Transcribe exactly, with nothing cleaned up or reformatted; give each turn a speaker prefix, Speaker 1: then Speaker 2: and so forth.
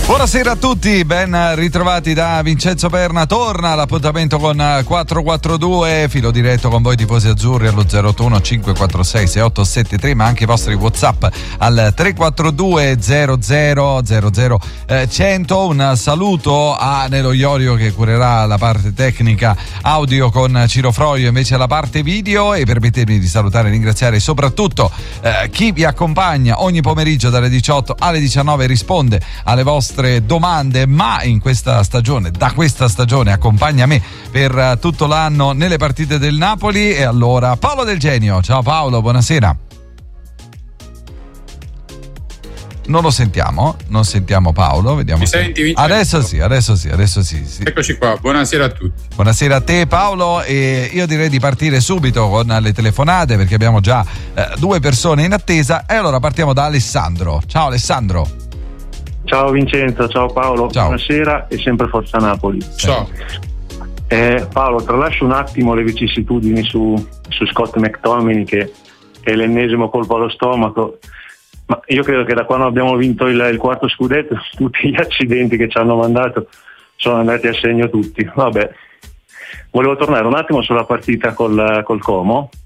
Speaker 1: Buonasera a tutti, ben ritrovati da Vincenzo Perna. Torna l'appuntamento con quattro quattro due, filo diretto con voi tifosi azzurri allo zero otto uno cinque quattro sei sei otto sette tre, ma anche i vostri WhatsApp al tre quattro due zero zero zero zero cento. Un saluto a Nelo Iorio che curerà la parte tecnica audio con Ciro Froio invece la parte video, e permettetemi di salutare e ringraziare soprattutto eh, chi vi accompagna ogni pomeriggio dalle diciotto alle diciannove, risponde alle vostre domande, ma in questa stagione, da questa stagione, accompagna me per tutto l'anno nelle partite del Napoli. E allora Paolo Del Genio. Ciao Paolo, buonasera. Non lo sentiamo, non sentiamo Paolo, vediamo.
Speaker 2: Mi
Speaker 1: se...
Speaker 2: senti, Vincenzo?
Speaker 1: Adesso sì, adesso sì, adesso sì, sì.
Speaker 2: Eccoci qua, buonasera a tutti.
Speaker 1: Buonasera a te Paolo, e io direi di partire subito con le telefonate perché abbiamo già eh, due persone in attesa, e allora partiamo da Alessandro. Ciao Alessandro.
Speaker 3: Ciao Vincenzo, ciao Paolo,
Speaker 1: ciao.
Speaker 3: Buonasera e sempre Forza Napoli.
Speaker 2: Ciao.
Speaker 3: Eh, Paolo, tralascio un attimo le vicissitudini su, su Scott McTominay, che è l'ennesimo colpo allo stomaco, ma io credo che da quando abbiamo vinto il, il quarto scudetto tutti gli accidenti che ci hanno mandato sono andati a segno tutti. Vabbè, volevo tornare un attimo sulla partita col, col Como.